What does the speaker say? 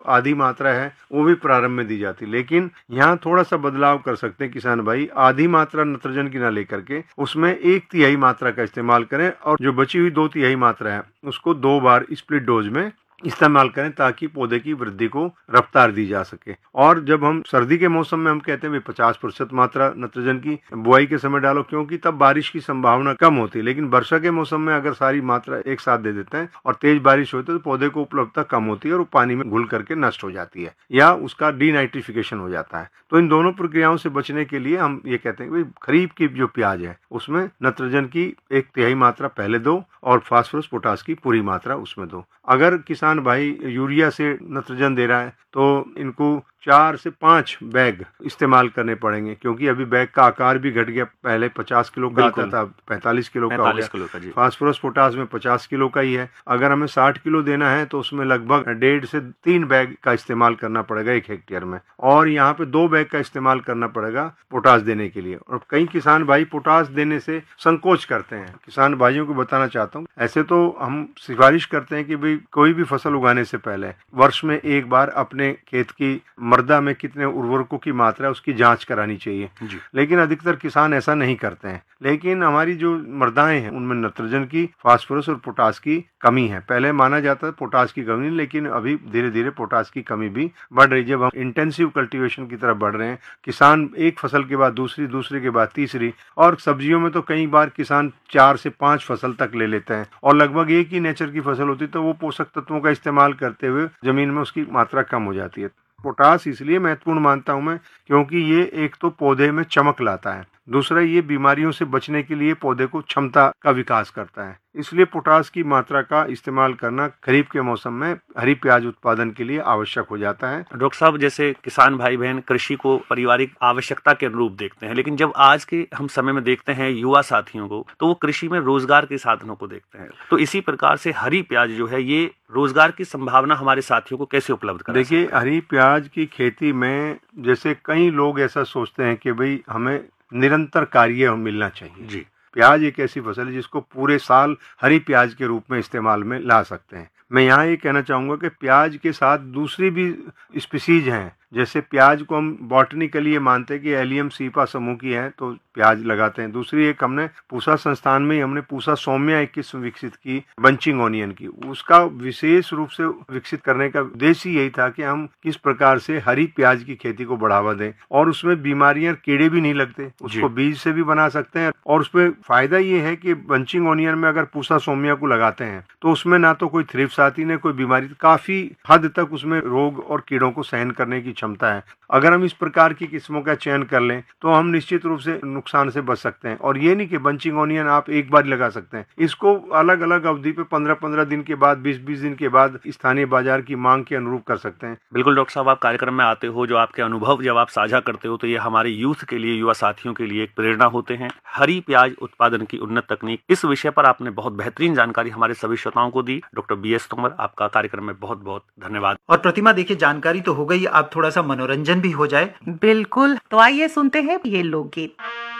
आधी मात्रा है वो भी प्रारंभ में दी जाती है। लेकिन यहाँ थोड़ा सा बदलाव कर सकते हैं किसान भाई, आधी मात्रा नाइट्रोजन की ना लेकर के उसमें 1/3 मात्रा का इस्तेमाल करें और जो बची हुई 2/3 मात्रा है उसको 2 बार स्प्लिट डोज में इस्तेमाल करें ताकि पौधे की वृद्धि को रफ्तार दी जा सके। और जब हम सर्दी के मौसम में हम कहते हैं 50% मात्रा नाइट्रोजन की बुआई के समय डालो, क्योंकि तब बारिश की संभावना कम होती है। लेकिन वर्षा के मौसम में अगर सारी मात्रा एक साथ दे देते हैं और तेज बारिश होती है तो पौधे को उपलब्धता कम होती है और वो पानी में घुल करके नष्ट हो जाती है या उसका डीनाइट्रिफिकेशन हो जाता है। तो इन दोनों प्रक्रियाओं से बचने के लिए हम ये कहते हैं कि खरीफ की जो प्याज है उसमें नाइट्रोजन की 1/3 मात्रा पहले दो और फास्फोरस पोटास की पूरी मात्रा उसमें दो। अगर किसान भाई यूरिया से नाइट्रोजन दे रहा है तो इनको 4 से 5 बैग इस्तेमाल करने पड़ेंगे, क्योंकि अभी बैग का आकार भी घट गया। पहले 50 किलो का आता था, 45 किलो का हो गया। फास्फोरस पोटास में 50 किलो का ही है। अगर हमें 60 किलो देना है तो उसमें लगभग 1.5 से 3 बैग का इस्तेमाल करना पड़ेगा 1 हेक्टेयर में, और यहाँ पे 2 बैग का इस्तेमाल करना पड़ेगा पोटास देने के लिए। और कई किसान भाई पोटास देने से संकोच करते हैं। किसान भाइयों को बताना चाहता हूँ, ऐसे तो हम सिफारिश करते हैं कि भाई कोई भी फसल उगाने से पहले वर्ष में एक बार अपने खेत की मृदा में कितने उर्वरकों की मात्रा है उसकी जांच करानी चाहिए। लेकिन अधिकतर किसान ऐसा नहीं करते हैं। लेकिन हमारी जो मृदाएं हैं उनमें नाइट्रोजन की, फास्फोरस और पोटास की कमी है। पहले माना जाता है पोटास की कमी, लेकिन अभी धीरे धीरे पोटास की कमी भी बढ़ रही है। जब हम इंटेंसिव कल्टीवेशन की तरफ बढ़ रहे हैं, किसान एक फसल के बाद दूसरी, दूसरे के बाद तीसरी, और सब्जियों में तो कई बार किसान 4 से 5 फसल तक ले लेते हैं और लगभग एक ही नेचर की फसल होती है, तो वो पोषक तत्वों का इस्तेमाल करते हुए जमीन में उसकी मात्रा कम हो जाती है। पोटास इसलिए महत्वपूर्ण मानता हूं मैं क्योंकि ये एक तो पौधे में चमक लाता है, दूसरा ये बीमारियों से बचने के लिए पौधे को क्षमता का विकास करता है। इसलिए पोटास की मात्रा का इस्तेमाल करना खरीफ के मौसम में हरी प्याज उत्पादन के लिए आवश्यक हो जाता है। डॉक्टर साहब, जैसे किसान भाई बहन कृषि को पारिवारिक आवश्यकता के अनुरूप देखते हैं, लेकिन जब आज के हम समय में देखते हैं युवा साथियों को, तो वो कृषि में रोजगार के साधनों को देखते हैं। तो इसी प्रकार से हरी प्याज जो है ये रोजगार की संभावना हमारे साथियों को कैसे उपलब्ध करा? देखिए, हरी प्याज की खेती में जैसे कई लोग ऐसा सोचते हैं कि भाई हमें निरंतर कार्य मिलना चाहिए जी। प्याज एक ऐसी फसल है जिसको पूरे साल हरी प्याज के रूप में इस्तेमाल में ला सकते हैं। मैं यहाँ ये कहना चाहूँगा कि प्याज के साथ दूसरी भी स्पीसीज हैं। जैसे प्याज को हम बॉटनिकली ये मानते हैं कि एलियम सीपा समूह की है तो प्याज लगाते हैं। दूसरी एक हमने पूसा संस्थान में ही हमने पूसा सौम्या 21 किस्म विकसित की बंचिंग ओनियन की। उसका विशेष रूप से विकसित करने का उद्देश्य यही था कि हम किस प्रकार से हरी प्याज की खेती को बढ़ावा दें और उसमें बीमारियां, कीड़े भी नहीं लगते, उसको बीज से भी बना सकते हैं। और उसमें फायदा ये है कि बंचिंग ओनियन में अगर पूसा सौम्या को लगाते हैं तो उसमें ना तो कोई थ्रिप्स आती न कोई बीमारी, काफी हद तक उसमें रोग और कीड़ों को सहन करने की क्षमता है। अगर हम इस प्रकार की किस्मों का चयन कर लें तो हम निश्चित रूप से नुकसान से बच सकते हैं। और ये नहीं कि बंचिंग ओनियन आप एक बार लगा सकते हैं, इसको अलग अलग अवधि पे 15-15 दिन के बाद, 20-20 दिन के बाद स्थानीय बाजार की मांग के अनुरूप कर सकते हैं। बिल्कुल डॉक्टर साहब, आप कार्यक्रम में आते हो, जो आपके अनुभव जब आप साझा करते हो तो ये हमारे यूथ के लिए, युवा साथियों के लिए एक प्रेरणा होते हैं। हरी प्याज उत्पादन की उन्नत तकनीक, इस विषय पर आपने बहुत बेहतरीन जानकारी हमारे सभी श्रोताओं को दी। डॉक्टर BS तोमर, आपका कार्यक्रम में बहुत बहुत धन्यवाद। और प्रतिमा, देखिए जानकारी तो हो गई, अब थोड़ा सा मनोरंजन भी हो जाए। बिल्कुल, तो आइए सुनते हैं ये लोकगीत।